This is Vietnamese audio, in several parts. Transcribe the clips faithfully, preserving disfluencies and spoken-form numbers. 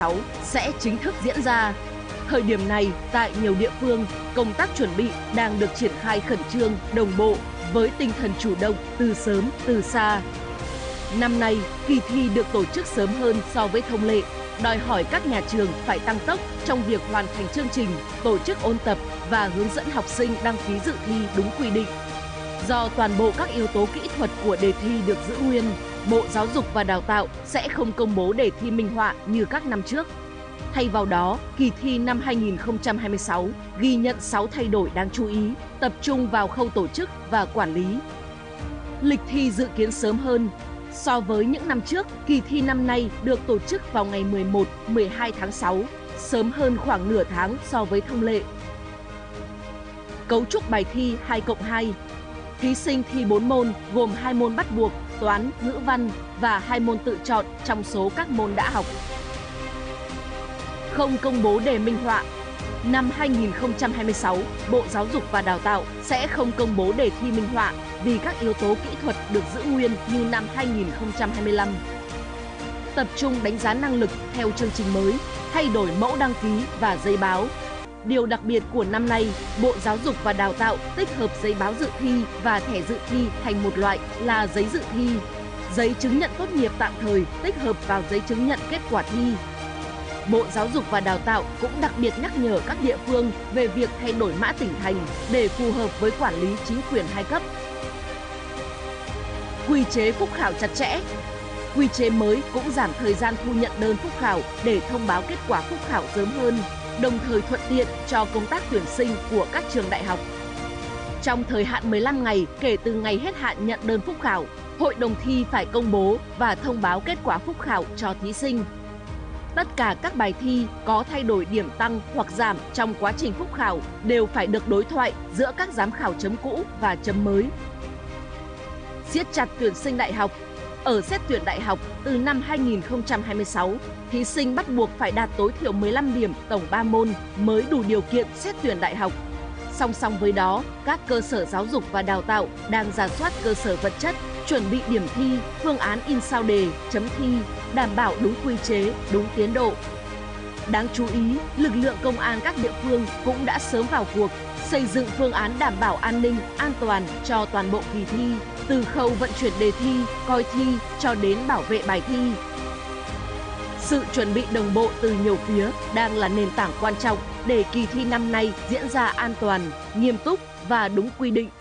sáu sẽ chính thức diễn ra. Thời điểm này, tại nhiều địa phương, công tác chuẩn bị đang được triển khai khẩn trương, đồng bộ với tinh thần chủ động từ sớm từ xa. Năm nay, kỳ thi được tổ chức sớm hơn so với thông lệ, đòi hỏi các nhà trường phải tăng tốc trong việc hoàn thành chương trình, tổ chức ôn tập và hướng dẫn học sinh đăng ký dự thi đúng quy định. Do toàn bộ các yếu tố kỹ thuật của đề thi được giữ nguyên, Bộ Giáo dục và Đào tạo sẽ không công bố đề thi minh họa như các năm trước. Thay vào đó, kỳ thi năm hai nghìn không trăm hai mươi sáu ghi nhận sáu thay đổi đáng chú ý, tập trung vào khâu tổ chức và quản lý. Lịch thi dự kiến sớm hơn. So với những năm trước, kỳ thi năm nay được tổ chức vào ngày mười một, mười hai tháng sáu, sớm hơn khoảng nửa tháng so với thông lệ. Cấu trúc bài thi hai cộng hai. Thí sinh thi bốn môn gồm hai môn bắt buộc, toán, ngữ văn và hai môn tự chọn trong số các môn đã học. Không công bố đề minh họa. Năm hai nghìn không trăm hai mươi sáu, Bộ Giáo dục và Đào tạo sẽ không công bố đề thi minh họa vì các yếu tố kỹ thuật được giữ nguyên như năm hai nghìn không trăm hai mươi lăm. Tập trung đánh giá năng lực theo chương trình mới, thay đổi mẫu đăng ký và giấy báo. Điều đặc biệt của năm nay, Bộ Giáo dục và Đào tạo tích hợp giấy báo dự thi và thẻ dự thi thành một loại là giấy dự thi. Giấy chứng nhận tốt nghiệp tạm thời tích hợp vào giấy chứng nhận kết quả thi. Bộ Giáo dục và Đào tạo cũng đặc biệt nhắc nhở các địa phương về việc thay đổi mã tỉnh thành để phù hợp với quản lý chính quyền hai cấp. Quy chế phúc khảo chặt chẽ. Quy chế mới cũng giảm thời gian thu nhận đơn phúc khảo để thông báo kết quả phúc khảo sớm hơn, đồng thời thuận tiện cho công tác tuyển sinh của các trường đại học. Trong thời hạn mười lăm ngày kể từ ngày hết hạn nhận đơn phúc khảo, Hội đồng thi phải công bố và thông báo kết quả phúc khảo cho thí sinh. Tất cả các bài thi có thay đổi điểm tăng hoặc giảm trong quá trình phúc khảo đều phải được đối thoại giữa các giám khảo chấm cũ và chấm mới. Siết chặt tuyển sinh đại học. Ở xét tuyển đại học, từ năm hai nghìn không trăm hai mươi sáu, thí sinh bắt buộc phải đạt tối thiểu mười lăm điểm tổng ba môn mới đủ điều kiện xét tuyển đại học. Song song với đó, các cơ sở giáo dục và đào tạo đang rà soát cơ sở vật chất, chuẩn bị điểm thi, phương án in sao đề, chấm thi, đảm bảo đúng quy chế, đúng tiến độ. Đáng chú ý, lực lượng công an các địa phương cũng đã sớm vào cuộc, xây dựng phương án đảm bảo an ninh, an toàn cho toàn bộ kỳ thi, từ khâu vận chuyển đề thi, coi thi cho đến bảo vệ bài thi. Sự chuẩn bị đồng bộ từ nhiều phía đang là nền tảng quan trọng để kỳ thi năm nay diễn ra an toàn, nghiêm túc và đúng quy định.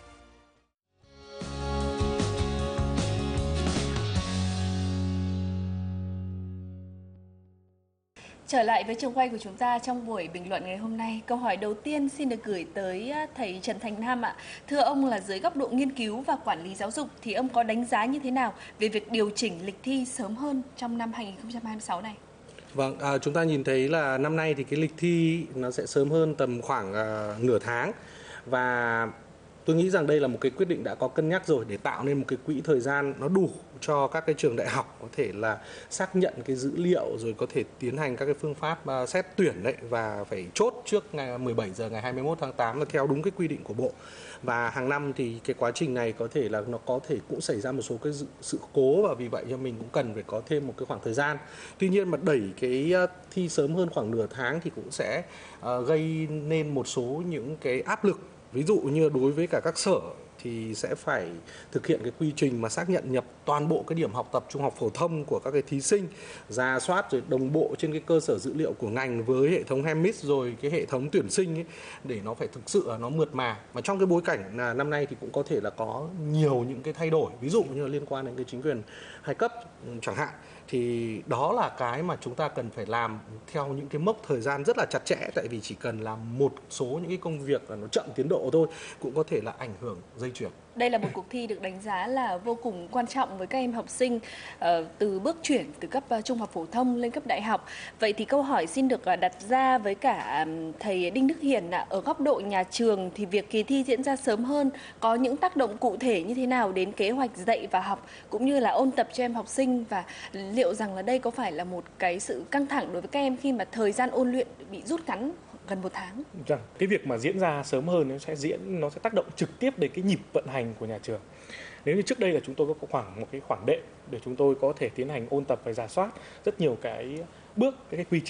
Trở lại với trường quay của chúng ta trong buổi bình luận ngày hôm nay, câu hỏi đầu tiên xin được gửi tới thầy Trần Thành Nam ạ. Thưa ông, là dưới góc độ nghiên cứu và quản lý giáo dục thì ông có đánh giá như thế nào về việc điều chỉnh lịch thi sớm hơn trong năm hai nghìn không trăm hai mươi sáu này? Vâng, à, chúng ta nhìn thấy là năm nay thì cái lịch thi nó sẽ sớm hơn tầm khoảng à, nửa tháng, và tôi nghĩ rằng đây là một cái quyết định đã có cân nhắc rồi để tạo nên một cái quỹ thời gian nó đủ cho các cái trường đại học có thể là xác nhận cái dữ liệu, rồi có thể tiến hành các cái phương pháp uh, xét tuyển đấy, và phải chốt trước ngày mười bảy giờ ngày hai mươi mốt tháng tám là theo đúng cái quy định của Bộ. Và hàng năm thì cái quá trình này có thể là nó có thể cũng xảy ra một số cái sự cố, và vì vậy cho mình cũng cần phải có thêm một cái khoảng thời gian. Tuy nhiên mà đẩy cái thi sớm hơn khoảng nửa tháng thì cũng sẽ uh, gây nên một số những cái áp lực. Ví dụ như đối với cả các sở thì sẽ phải thực hiện cái quy trình mà xác nhận nhập toàn bộ cái điểm học tập trung học phổ thông của các cái thí sinh, rà soát rồi đồng bộ trên cái cơ sở dữ liệu của ngành với hệ thống HEMIS rồi cái hệ thống tuyển sinh ấy, để nó phải thực sự là nó mượt mà. Mà trong cái bối cảnh là năm nay thì cũng có thể là có nhiều những cái thay đổi, ví dụ như là liên quan đến cái chính quyền hai cấp chẳng hạn, thì đó là cái mà chúng ta cần phải làm theo những cái mốc thời gian rất là chặt chẽ, tại vì chỉ cần làm một số những cái công việc là nó chậm tiến độ thôi cũng có thể là ảnh hưởng dây chuyền. Đây là một cuộc thi được đánh giá là vô cùng quan trọng với các em học sinh uh, từ bước chuyển từ cấp uh, trung học phổ thông lên cấp đại học. Vậy thì câu hỏi xin được uh, đặt ra với cả um, thầy Đinh Đức Hiền, uh, ở góc độ nhà trường thì việc kỳ thi diễn ra sớm hơn có những tác động cụ thể như thế nào đến kế hoạch dạy và học cũng như là ôn tập cho em học sinh, và liệu rằng là đây có phải là một cái sự căng thẳng đối với các em khi mà thời gian ôn luyện bị rút ngắn gần một tháng? Rằng cái việc mà diễn ra sớm hơn nó sẽ diễn nó sẽ tác động trực tiếp đến cái nhịp vận hành của nhà trường. Nếu như trước đây là chúng tôi có khoảng một cái khoản đệm để chúng tôi có thể tiến hành ôn tập và rà soát rất nhiều cái bước, cái quy trình